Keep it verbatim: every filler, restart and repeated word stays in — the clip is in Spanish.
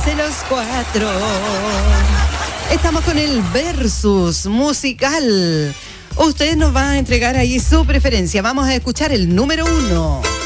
once los cuatro. Estamos con el versus musical. Usted nos va a entregar ahí su preferencia. Vamos a escuchar el número uno.